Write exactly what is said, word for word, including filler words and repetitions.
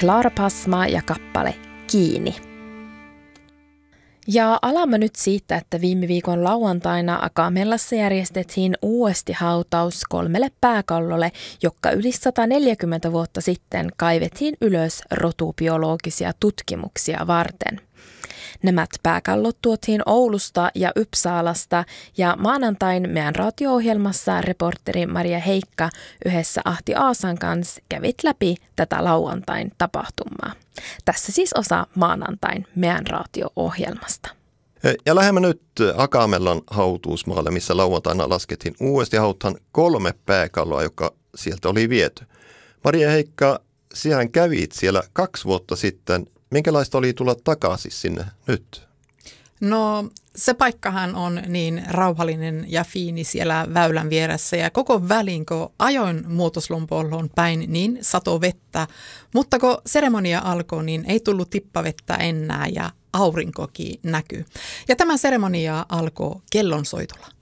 Klara Pasma ja kappale Kiini. Ja alamme nyt siitä, että viime viikon lauantaina Akamellassa järjestettiin uudesti hautaus kolmelle pääkallolle, jotka yli sata neljäkymmentä vuotta sitten kaivettiin ylös rotubiologisia tutkimuksia varten. Nämä pääkallot tuotiin Oulusta ja Uppsalasta ja maanantain meidän radio-ohjelmassa reporteri Maria Heikka yhdessä Ahti Aasan kanssa kävit läpi tätä lauantain tapahtumaa. Tässä siis osa maanantain meidän radio-ohjelmasta. Ja lähdemme nyt Akamellan hautuusmaalle, missä lauantaina laskettiin uudesti hautaan kolme pääkalloa, joka sieltä oli viety. Maria Heikka, sinä kävit siellä kaksi vuotta sitten. Minkälaista oli tulla takaisin sinne nyt? No se paikkahan on niin rauhallinen ja fiini siellä väylän vieressä ja koko välin, kun ajoin Muutoslumpolloon päin, niin sato vettä. Mutta kun seremonia alkoi, niin ei tullut tippavettä enää ja aurinkokin näkyy. Ja tämä seremonia alkoi kellonsoitolla.